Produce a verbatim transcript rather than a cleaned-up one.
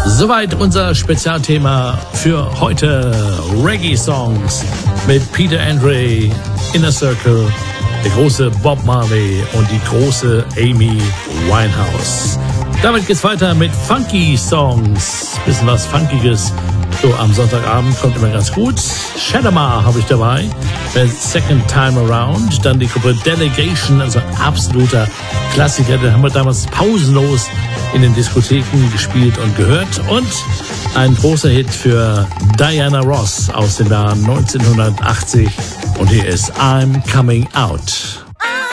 Soweit unser Spezialthema für heute. Reggae-Songs mit Peter Andre, Inner Circle, der große Bob Marley und die große Amy Winehouse. Damit geht's weiter mit Funky-Songs. Bisschen was Funkiges. So am Sonntagabend kommt immer ganz gut. Shalimar habe ich dabei. Second Time Around. Dann die Gruppe Delegation, also ein absoluter Klassiker. Den haben wir damals pausenlos in den Diskotheken gespielt und gehört. Und ein großer Hit für Diana Ross aus dem Jahr neunzehnhundertachtzig. Und hier ist I'm Coming Out.